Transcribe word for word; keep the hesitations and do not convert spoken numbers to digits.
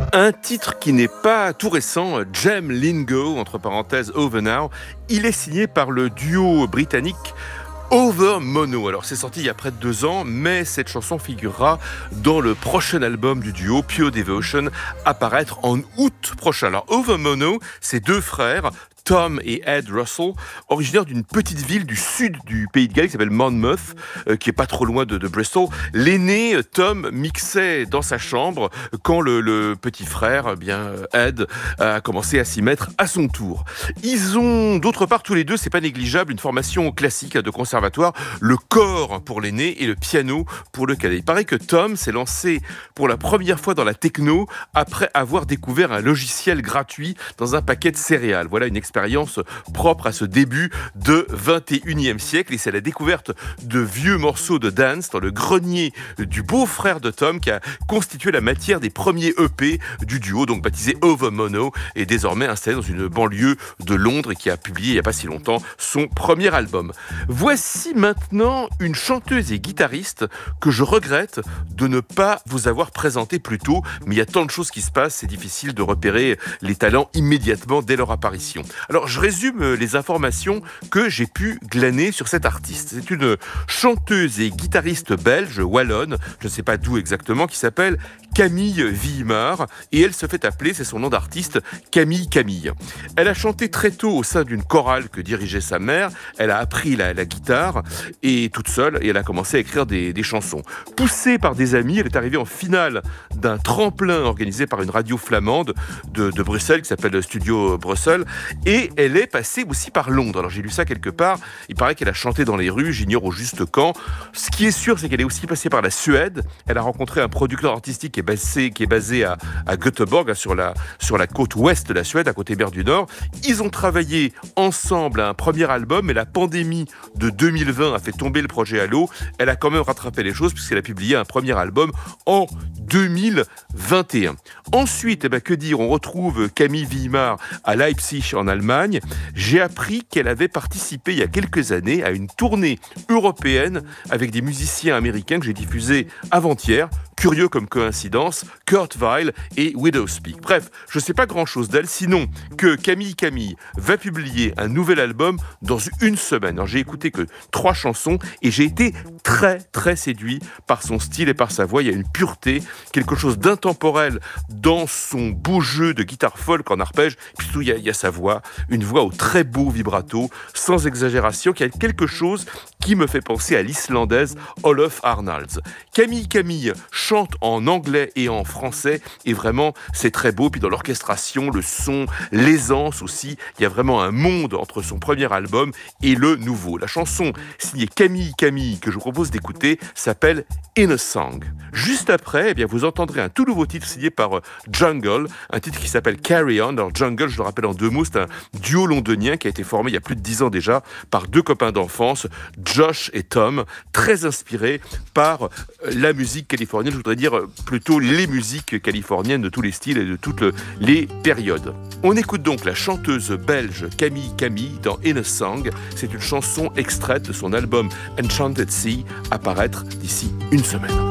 Un titre qui n'est pas tout récent, Jem Lingo, entre parenthèses Over Now, il est signé par le duo britannique Over Mono. Alors c'est sorti il y a près de deux ans, mais cette chanson figurera dans le prochain album du duo Pure Devotion, à paraître en août prochain. Alors Over Mono, c'est deux frères, Tom et Ed Russell, originaires d'une petite ville du sud du pays de Galles qui s'appelle Monmouth, euh, qui est pas trop loin de, de Bristol. L'aîné, Tom, mixait dans sa chambre quand le, le petit frère, eh bien Ed, a commencé à s'y mettre à son tour. Ils ont, d'autre part, tous les deux, c'est pas négligeable, une formation classique de conservatoire, le corps pour l'aîné et le piano pour le cadet. Il paraît que Tom s'est lancé pour la première fois dans la techno après avoir découvert un logiciel gratuit dans un paquet de céréales. Voilà une expérience expérience propre à ce début de vingt et unième siècle, et c'est la découverte de vieux morceaux de dance dans le grenier du beau-frère de Tom qui a constitué la matière des premiers E P du duo, donc baptisé Over Mono, et désormais installé dans une banlieue de Londres et qui a publié il n'y a pas si longtemps son premier album. Voici maintenant une chanteuse et guitariste que je regrette de ne pas vous avoir présentée plus tôt, mais il y a tant de choses qui se passent, c'est difficile de repérer les talents immédiatement dès leur apparition. Alors, je résume les informations que j'ai pu glaner sur cette artiste. C'est une chanteuse et guitariste belge, wallonne, je ne sais pas d'où exactement, qui s'appelle Camille Villemar, et elle se fait appeler, c'est son nom d'artiste, Camille Camille. Elle a chanté très tôt au sein d'une chorale que dirigeait sa mère, elle a appris la, la guitare, et toute seule, et elle a commencé à écrire des, des chansons. Poussée par des amis, elle est arrivée en finale d'un tremplin organisé par une radio flamande de, de Bruxelles, qui s'appelle Studio Bruxelles, et elle est passée aussi par Londres. Alors j'ai lu ça quelque part, il paraît qu'elle a chanté dans les rues, j'ignore au juste quand. Ce qui est sûr, c'est qu'elle est aussi passée par la Suède. Elle a rencontré un producteur artistique qui est basé, qui est basé à, à Göteborg, sur la, sur la côte ouest de la Suède, à côté mer du Nord. Ils ont travaillé ensemble à un premier album, mais la pandémie de deux mille vingt a fait tomber le projet à l'eau. Elle a quand même rattrapé les choses puisqu'elle a publié un premier album en deux mille vingt et un. Ensuite, eh ben, que dire, on retrouve Camille Villemar à Leipzig en Allemagne. J'ai appris qu'elle avait participé il y a quelques années à une tournée européenne avec des musiciens américains que j'ai diffusés avant-hier. Curieux comme coïncidence, Kurt Weill et Widowspeak. Bref, je ne sais pas grand-chose d'elle, sinon que Camille Camille va publier un nouvel album dans une semaine. Alors, j'ai écouté que trois chansons et j'ai été très très séduit par son style et par sa voix. Il y a une pureté, quelque chose d'intemporel dans son beau jeu de guitare folk en arpège. Puis surtout, il y a, il y a sa voix, une voix au très beau vibrato, sans exagération, qui a quelque chose qui me fait penser à l'islandaise Olof Arnalds. Camille Camille chante en anglais et en français, et vraiment, c'est très beau. Puis dans l'orchestration, le son, l'aisance aussi, il y a vraiment un monde entre son premier album et le nouveau. La chanson signée Camille Camille, que je vous propose d'écouter, s'appelle In a Song. Juste après, eh bien, vous entendrez un tout nouveau titre signé par Jungle, un titre qui s'appelle Carry On. Alors Jungle, je le rappelle en deux mots, c'est un duo londonien qui a été formé il y a plus de dix ans déjà par deux copains d'enfance, Josh et Tom, très inspirés par la musique californienne, je voudrais dire plutôt les musiques californiennes de tous les styles et de toutes les périodes. On écoute donc la chanteuse belge Camille Camille dans In a Song. C'est une chanson extraite de son album Enchanted Sea, à paraître d'ici une semaine.